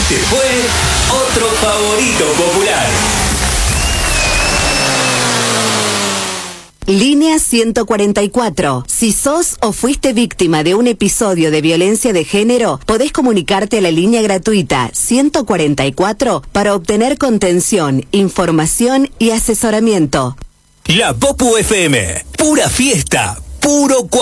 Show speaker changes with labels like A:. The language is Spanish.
A: Este fue otro favorito popular.
B: Línea 144. Si sos o fuiste víctima de un episodio de violencia de género, podés comunicarte a la línea gratuita 144 para obtener contención, información y asesoramiento.
A: La Popu FM, pura fiesta, puro